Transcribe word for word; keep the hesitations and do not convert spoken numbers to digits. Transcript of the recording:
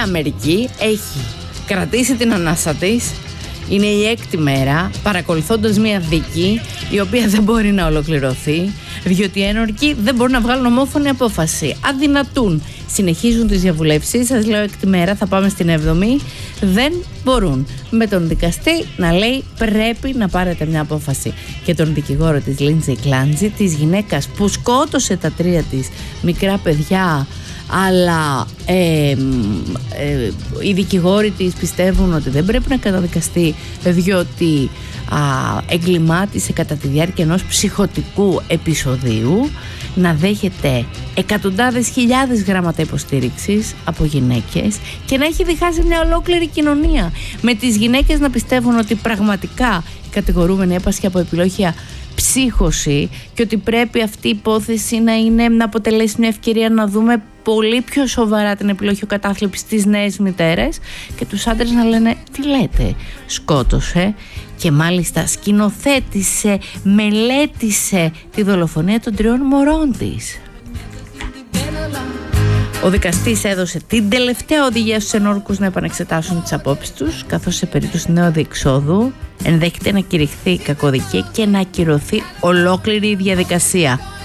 Αμερική έχει κρατήσει την ανάσα της. Είναι η έκτη μέρα παρακολουθώντας μια δίκη η οποία δεν μπορεί να ολοκληρωθεί, διότι οι ένορκοι δεν μπορούν να βγάλουν ομόφωνη απόφαση. Αδυνατούν. Συνεχίζουν τις διαβουλεύσεις. Σας λέω έκτη μέρα, θα πάμε στην έβδομη. Δεν μπορούν. Με τον δικαστή να λέει πρέπει να πάρετε μια απόφαση. Και τον δικηγόρο της Λίντζεϊ Κλάντζι, της γυναίκας που σκότωσε τα τρία της μικρά παιδιά, αλλά ε, ε, οι δικηγόροι της πιστεύουν ότι δεν πρέπει να καταδικαστεί διότι α, εγκλημάτισε κατά τη διάρκεια ενός ψυχοτικού επεισοδίου, να δέχεται εκατοντάδες χιλιάδες γράμματα υποστήριξης από γυναίκες και να έχει διχάσει μια ολόκληρη κοινωνία, με τις γυναίκες να πιστεύουν ότι πραγματικά η κατηγορούμενη έπασχε από επιλόγια ψύχωση και ότι πρέπει αυτή η υπόθεση να, είναι, να αποτελέσει μια ευκαιρία να δούμε πολύ πιο σοβαρά την επιλογή κατάθλιψης στις νέες μητέρες, και τους άντρες να λένε τι λέτε, σκότωσε και μάλιστα σκηνοθέτησε, μελέτησε τη δολοφονία των τριών μωρών της. Ο δικαστής έδωσε την τελευταία οδηγία στους ενόρκους να επανεξετάσουν τις απόψεις τους, καθώς σε περίπτωση νέου διεξόδου ενδέχεται να κηρυχθεί κακοδικία και να ακυρωθεί ολόκληρη η διαδικασία.